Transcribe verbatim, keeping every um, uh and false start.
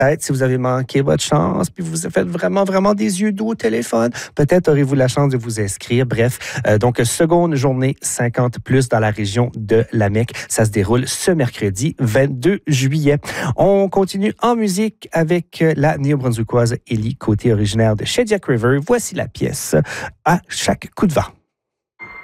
Peut-être si vous avez manqué votre chance, puis vous faites vraiment, vraiment des yeux doux au téléphone, peut-être aurez-vous la chance de vous inscrire. Bref, euh, donc, seconde journée cinquante plus dans la région de Lamec. Ça se déroule ce mercredi vingt-deux juillet. On continue en musique avec la néo-brunswickoise Ellie Côté, originaire de Shediac River. Voici la pièce À chaque coup de vent.